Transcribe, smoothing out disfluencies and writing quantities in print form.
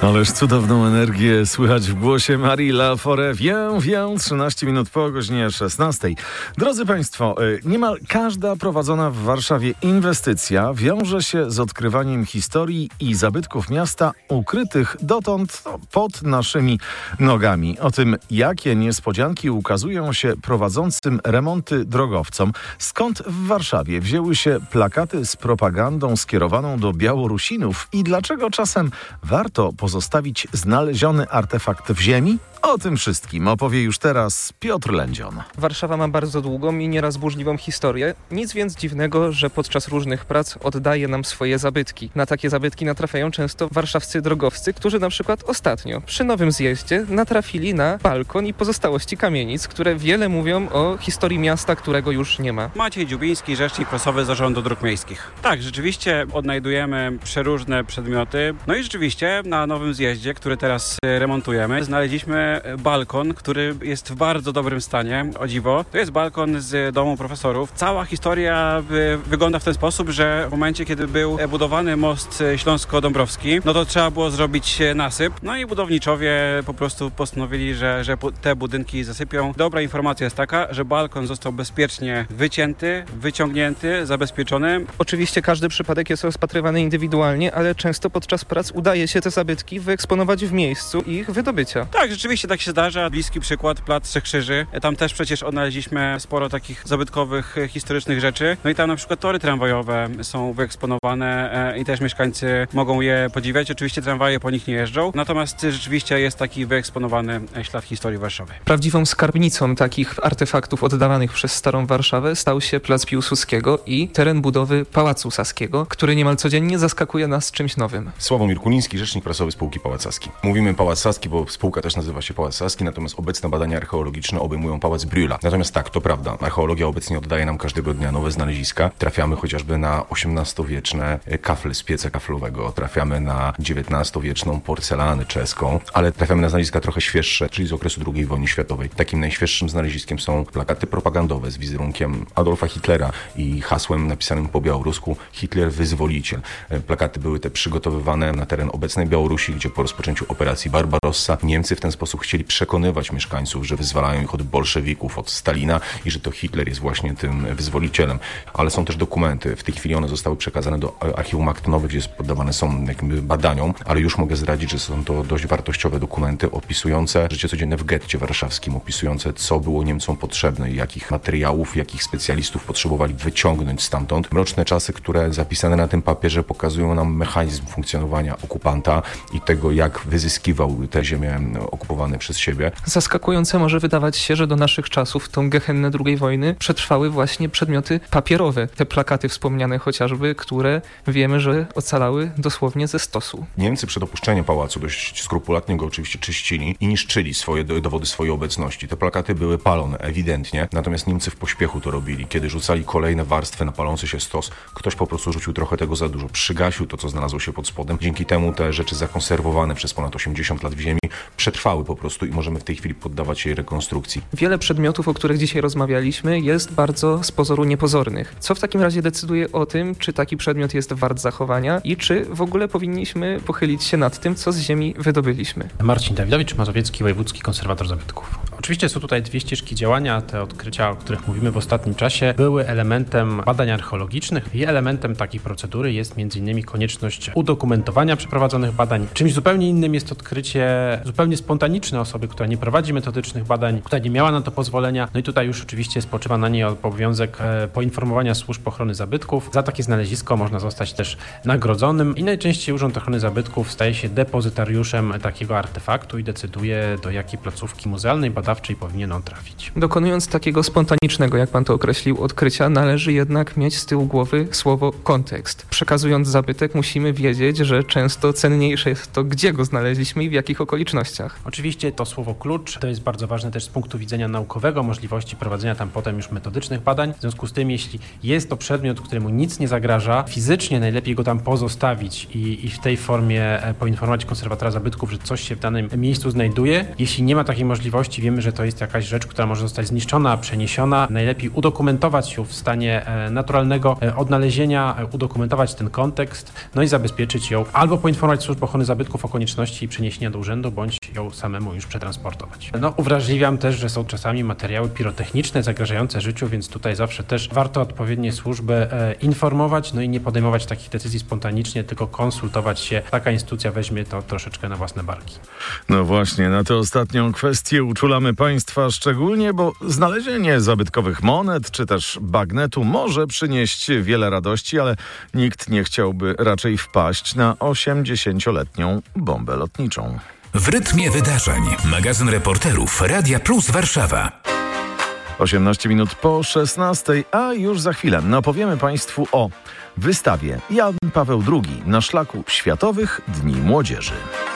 Ależ cudowną energię słychać w głosie Marii Laforêt. 13 minut po godzinie 16. Drodzy Państwo, niemal każda prowadzona w Warszawie inwestycja wiąże się z odkrywaniem historii i zabytków miasta ukrytych dotąd pod naszymi nogami. O tym, jakie niespodzianki ukazują się prowadzącym remonty drogowcom, skąd w Warszawie wzięły się plakaty z propagandą skierowaną do Białorusinów i dlaczego czasem warto pozostawić znaleziony artefakt w ziemi? O tym wszystkim opowie już teraz Piotr Lędzion. Warszawa ma bardzo długą i nieraz burzliwą historię. Nic więc dziwnego, że podczas różnych prac oddaje nam swoje zabytki. Na takie zabytki natrafiają często warszawscy drogowcy, którzy na przykład ostatnio przy Nowym Zjeździe natrafili na balkon i pozostałości kamienic, które wiele mówią o historii miasta, którego już nie ma. Maciej Dziubiński, rzecznik prasowy Zarządu Dróg Miejskich. Tak, rzeczywiście odnajdujemy przeróżne przedmioty. No i rzeczywiście na Nowym Zjeździe, który teraz remontujemy, znaleźliśmy balkon, który jest w bardzo dobrym stanie, o dziwo. To jest balkon z domu profesorów. Cała historia wygląda w ten sposób, że w momencie, kiedy był budowany most śląsko-dąbrowski, no to trzeba było zrobić nasyp. No i budowniczowie po prostu postanowili, że te budynki zasypią. Dobra informacja jest taka, że balkon został bezpiecznie wycięty, wyciągnięty, zabezpieczony. Oczywiście każdy przypadek jest rozpatrywany indywidualnie, ale często podczas prac udaje się te zabytki wyeksponować w miejscu ich wydobycia. Tak, rzeczywiście tak się zdarza. Bliski przykład, Plac Trzech Krzyży. Tam też przecież odnaleźliśmy sporo takich zabytkowych, historycznych rzeczy. No i tam na przykład tory tramwajowe są wyeksponowane i też mieszkańcy mogą je podziwiać. Oczywiście tramwaje po nich nie jeżdżą, natomiast rzeczywiście jest taki wyeksponowany ślad historii Warszawy. Prawdziwą skarbnicą takich artefaktów oddawanych przez Starą Warszawę stał się Plac Piłsudskiego i teren budowy Pałacu Saskiego, który niemal codziennie zaskakuje nas czymś nowym. Sławomir Kuliński, rzecznik prasowy spółki Pałac Saski. Mówimy Pałac Saski, bo spółka też nazywa się Pałac Saski, natomiast obecne badania archeologiczne obejmują Pałac Brühla. Natomiast tak, to prawda, archeologia obecnie oddaje nam każdego dnia nowe znaleziska. Trafiamy chociażby na XVIII-wieczne kafle z pieca kaflowego, trafiamy na XIX-wieczną porcelanę czeską, ale trafiamy na znaleziska trochę świeższe, czyli z okresu II wojny światowej. Takim najświeższym znaleziskiem są plakaty propagandowe z wizerunkiem Adolfa Hitlera i hasłem napisanym po białorusku Hitler wyzwoliciel. Plakaty były te przygotowywane na teren obecnej Białorusi, gdzie po rozpoczęciu operacji Barbarossa Niemcy w ten sposób chcieli przekonywać mieszkańców, że wyzwalają ich od bolszewików, od Stalina i że to Hitler jest właśnie tym wyzwolicielem. Ale są też dokumenty. W tej chwili one zostały przekazane do Archiwum Akt Nowych, gdzie poddawane są jakby badaniom, ale już mogę zdradzić, że są to dość wartościowe dokumenty opisujące życie codzienne w getcie warszawskim, opisujące, co było Niemcom potrzebne i jakich materiałów, jakich specjalistów potrzebowali wyciągnąć stamtąd. Mroczne czasy, które zapisane na tym papierze pokazują nam mechanizm funkcjonowania okupanta i tego, jak wyzyskiwał te ziemie okupowane przez siebie. Zaskakujące może wydawać się, że do naszych czasów, tą gehennę II wojny, przetrwały właśnie przedmioty papierowe. Te plakaty wspomniane chociażby, które wiemy, że ocalały dosłownie ze stosu. Niemcy przed opuszczeniem pałacu dość skrupulatnie go oczywiście czyścili i niszczyli swoje dowody swojej obecności. Te plakaty były palone, ewidentnie, natomiast Niemcy w pośpiechu to robili. Kiedy rzucali kolejne warstwy na palący się stos, ktoś po prostu rzucił trochę tego za dużo, przygasił to, co znalazło się pod spodem. Dzięki temu te rzeczy zakonserwowane przez ponad 80 lat w ziemi przetrwały po prostu i możemy w tej chwili poddawać jej rekonstrukcji. Wiele przedmiotów, o których dzisiaj rozmawialiśmy, jest bardzo z pozoru niepozornych. Co w takim razie decyduje o tym, czy taki przedmiot jest wart zachowania i czy w ogóle powinniśmy pochylić się nad tym, co z ziemi wydobyliśmy? Marcin Dawidowicz, Mazowiecki Wojewódzki Konserwator Zabytków. Oczywiście są tutaj dwie ścieżki działania. Te odkrycia, o których mówimy w ostatnim czasie, były elementem badań archeologicznych i elementem takiej procedury jest m.in. konieczność udokumentowania przeprowadzonych badań. Czymś zupełnie innym jest odkrycie zupełnie spontaniczne osoby, która nie prowadzi metodycznych badań, która nie miała na to pozwolenia. No i tutaj już oczywiście spoczywa na niej obowiązek poinformowania służb ochrony zabytków. Za takie znalezisko można zostać też nagrodzonym i najczęściej Urząd Ochrony Zabytków staje się depozytariuszem takiego artefaktu i decyduje, do jakiej placówki muzealnej, badawczej powinien on trafić. Dokonując takiego spontanicznego, jak pan to określił, odkrycia, należy jednak mieć z tyłu głowy słowo kontekst. Przekazując zabytek, musimy wiedzieć, że często cenniejsze jest to, gdzie go znaleźliśmy i w jakich okolicznościach. Oczywiście to słowo klucz to jest bardzo ważne też z punktu widzenia naukowego, możliwości prowadzenia tam potem już metodycznych badań. W związku z tym, jeśli jest to przedmiot, któremu nic nie zagraża, fizycznie najlepiej go tam pozostawić i w tej formie poinformować konserwatora zabytków, że coś się w danym miejscu znajduje. Jeśli nie ma takiej możliwości, wiemy, wiemy, że to jest jakaś rzecz, która może zostać zniszczona, przeniesiona. Najlepiej udokumentować ją w stanie naturalnego odnalezienia, udokumentować ten kontekst, no i zabezpieczyć ją, albo poinformować Służbę Ochrony Zabytków o konieczności przeniesienia do urzędu, bądź ją samemu już przetransportować. No, uwrażliwiam też, że są czasami materiały pirotechniczne zagrażające życiu, więc tutaj zawsze też warto odpowiednie służby informować, no i nie podejmować takich decyzji spontanicznie, tylko konsultować się. Taka instytucja weźmie to troszeczkę na własne barki. No właśnie, na tę ostatnią kwestię uczulamy Państwa szczególnie, bo znalezienie zabytkowych monet czy też bagnetu może przynieść wiele radości, ale nikt nie chciałby raczej wpaść na 80-letnią bombę lotniczą. W rytmie wydarzeń. Magazyn reporterów Radia Plus Warszawa. 18 minut po 16, a już za chwilę opowiemy Państwu o wystawie Jan Paweł II na szlaku Światowych Dni Młodzieży.